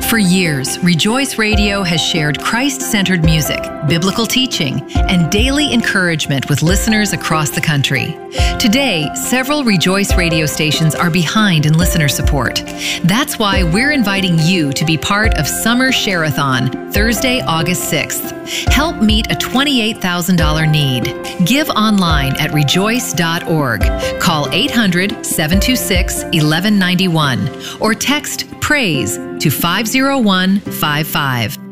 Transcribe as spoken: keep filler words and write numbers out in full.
For years, Rejoice Radio has shared Christ-centered music, biblical teaching, and daily encouragement with listeners across the country. Today, several Rejoice Radio stations are behind in listener support. That's why we're inviting you to be part of Summer Share-a-thon, Thursday, August sixth. Help meet a twenty-eight thousand dollars need. Give online at rejoice dot org. Call eight hundred, seven two six, one one nine one or text PRAISE to five zero one five five.